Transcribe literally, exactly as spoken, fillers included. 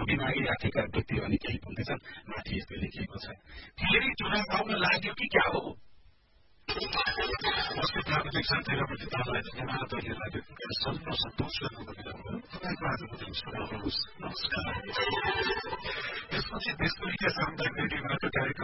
भोटै मागिराखेका व्यक्ति अनि केही भन्दैछन्। माथि यस्तो लेखिएको छ, फेरि चुनाव आउन लाग्यो कि क्या हो? वस्तु प्राविधिक शान्तिप्रति तपाईँलाई धन्यवाद दलीयलाई व्यक्त गरेर सजिलो सन्तोष गर्नुभयो। तपाईँको आजको दिन शुभ होस्। नमस्कार। यसपछि देशभरिका सामुदायिक रेडियोबाट कार्यक्रम